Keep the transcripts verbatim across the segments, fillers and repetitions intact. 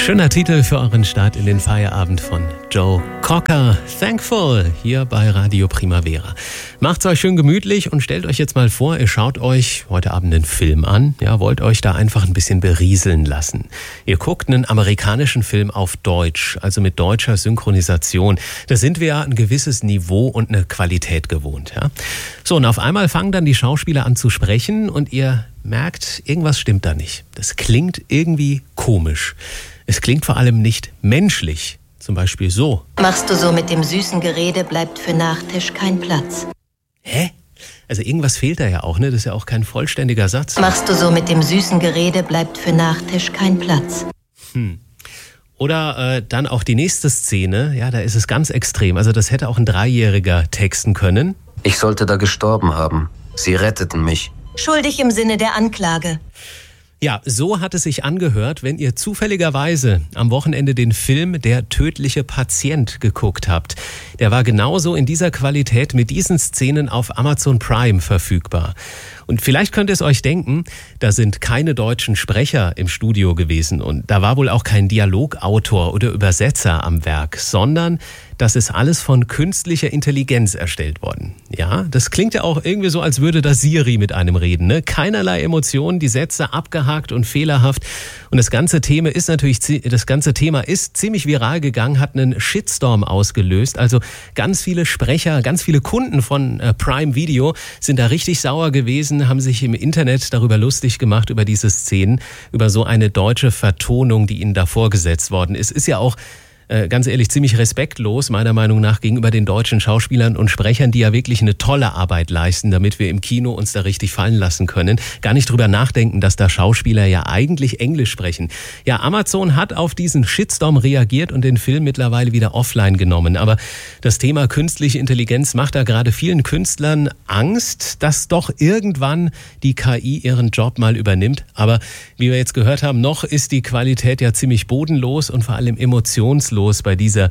Schöner Titel für euren Start in den Feierabend von Joe Cocker. Thankful hier bei Radio Primavera. Macht's euch schön gemütlich und stellt euch jetzt mal vor, ihr schaut euch heute Abend einen Film an. Ja, wollt euch da einfach ein bisschen berieseln lassen. Ihr guckt einen amerikanischen Film auf Deutsch, also mit deutscher Synchronisation. Da sind wir ja ein gewisses Niveau und eine Qualität gewohnt. Ja? So, und auf einmal fangen dann die Schauspieler an zu sprechen und ihr merkt, irgendwas stimmt da nicht. Das klingt irgendwie komisch. Es klingt vor allem nicht menschlich. Zum Beispiel so. Machst du so mit dem süßen Gerede, bleibt für Nachtisch kein Platz. Hä? Also irgendwas fehlt da ja auch, ne? Das ist ja auch kein vollständiger Satz. Machst du so mit dem süßen Gerede, bleibt für Nachtisch kein Platz. Hm. Oder äh, dann auch die nächste Szene, ja, da ist es ganz extrem. Also das hätte auch ein Dreijähriger texten können. Ich sollte da gestorben haben. Sie retteten mich. Schuldig im Sinne der Anklage. Ja, so hat es sich angehört, wenn ihr zufälligerweise am Wochenende den Film Der tödliche Patient geguckt habt. Der war genauso in dieser Qualität mit diesen Szenen auf Amazon Prime verfügbar. Und vielleicht könnt ihr es euch denken, da sind keine deutschen Sprecher im Studio gewesen und da war wohl auch kein Dialogautor oder Übersetzer am Werk, sondern das ist alles von künstlicher Intelligenz erstellt worden. Ja, das klingt ja auch irgendwie so, als würde da Siri mit einem reden, ne? Keinerlei Emotionen, die Sätze abgehakt und fehlerhaft. Und das ganze Thema ist natürlich, das ganze Thema ist ziemlich viral gegangen, hat einen Shitstorm ausgelöst. Also ganz viele Sprecher, ganz viele Kunden von äh, Prime Video sind da richtig sauer gewesen, haben sich im Internet darüber lustig gemacht, über diese Szenen, über so eine deutsche Vertonung, die ihnen da vorgesetzt worden ist. Ist ja auch Äh, ganz ehrlich, ziemlich respektlos, meiner Meinung nach, gegenüber den deutschen Schauspielern und Sprechern, die ja wirklich eine tolle Arbeit leisten, damit wir im Kino uns da richtig fallen lassen können. Gar nicht drüber nachdenken, dass da Schauspieler ja eigentlich Englisch sprechen. Ja, Amazon hat auf diesen Shitstorm reagiert und den Film mittlerweile wieder offline genommen. Aber das Thema künstliche Intelligenz macht da gerade vielen Künstlern Angst, dass doch irgendwann die K I ihren Job mal übernimmt. Aber wie wir jetzt gehört haben, noch ist die Qualität ja ziemlich bodenlos und vor allem emotionslos bei dieser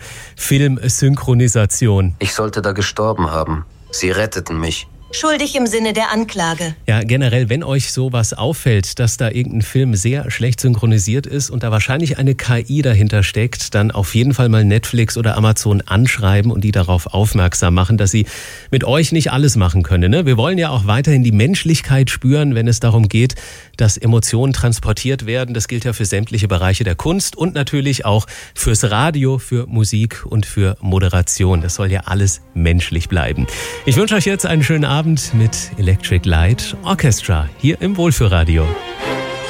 Filmsynchronisation. Ich sollte da gestorben haben. Sie retteten mich. Schuldig im Sinne der Anklage. Ja, generell, wenn euch sowas auffällt, dass da irgendein Film sehr schlecht synchronisiert ist und da wahrscheinlich eine K I dahinter steckt, dann auf jeden Fall mal Netflix oder Amazon anschreiben und die darauf aufmerksam machen, dass sie mit euch nicht alles machen können. Ne? Wir wollen ja auch weiterhin die Menschlichkeit spüren, wenn es darum geht, dass Emotionen transportiert werden. Das gilt ja für sämtliche Bereiche der Kunst und natürlich auch fürs Radio, für Musik und für Moderation. Das soll ja alles menschlich bleiben. Ich wünsche euch jetzt einen schönen Abend mit Electric Light Orchestra hier im Wohlfühlradio.